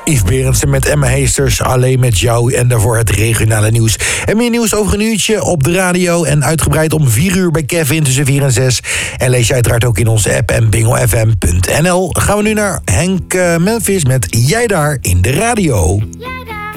Yves Berendsen met Emma Heesters, Alleen met jou. En daarvoor het regionale nieuws. En meer nieuws over een uurtje op de radio. En uitgebreid om 4 uur bij Kevin tussen 4 en 6. En lees je uiteraard ook in onze app en bingelfm.nl. Gaan we nu naar Henk Memphis met Jij daar in de radio. Ja.